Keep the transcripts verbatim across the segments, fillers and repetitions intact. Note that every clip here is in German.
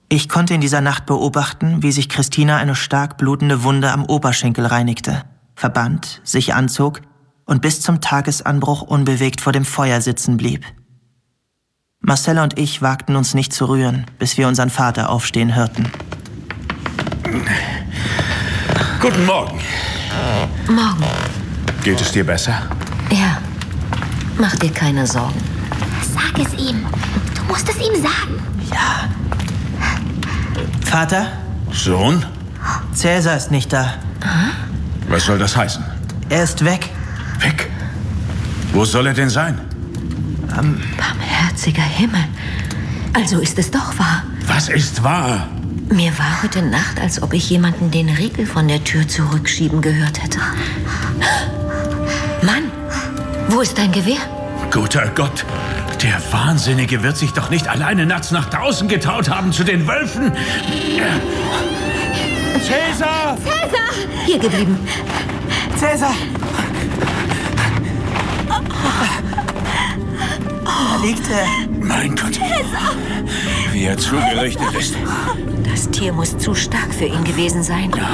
Ich konnte in dieser Nacht beobachten, wie sich Christina eine stark blutende Wunde am Oberschenkel reinigte, verband, sich anzog und bis zum Tagesanbruch unbewegt vor dem Feuer sitzen blieb. Marcella und ich wagten uns nicht zu rühren, bis wir unseren Vater aufstehen hörten. Guten Morgen. Morgen. Geht es dir besser? Ja. Mach dir keine Sorgen. Sag es ihm. Du musst es ihm sagen. Ja. Vater? Sohn? Cäsar ist nicht da. Was soll das heißen? Er ist weg. Weg? Wo soll er denn sein? Ähm, Barmherziger Himmel. Also ist es doch wahr. Was ist wahr? Mir war heute Nacht, als ob ich jemanden den Riegel von der Tür zurückschieben gehört hätte. Mann, wo ist dein Gewehr? Guter Gott, der Wahnsinnige wird sich doch nicht alleine nachts nach draußen getraut haben zu den Wölfen. Cäsar! Cäsar! Hier geblieben. Cäsar! Da liegt er. Mein Gott, Cäsar! Wie er zugerichtet ist. Das Tier muss zu stark für ihn gewesen sein. Der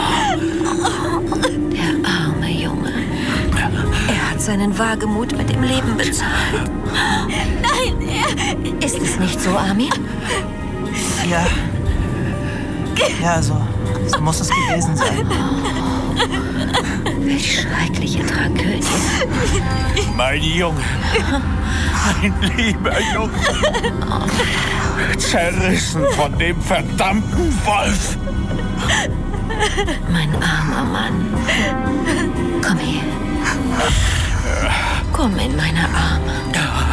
arme Junge. Er hat seinen Wagemut mit dem Leben bezahlt. Nein, er... Ist es nicht so, Armin? Ja. Ja, so, so muss es gewesen sein. Welch schreckliche Tragödie. Mein Junge. Mein lieber Junge. Zerrissen von dem verdammten Wolf. Mein armer Mann. Komm her. Komm in meine Arme.